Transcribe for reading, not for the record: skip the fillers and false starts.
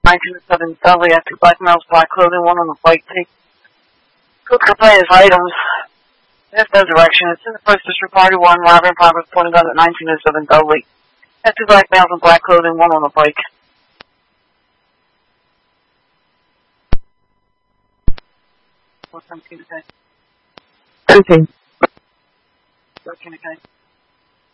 1907 Dudley had two black males, black clothing, one on the white take. Cook supply his items. There's no direction. It's in the First District Party 1, Laverne Progress pointing gun at 1907 Dudley. Had two black males in black clothing, one on the bike. What's 17 okay? 13. 13 okay.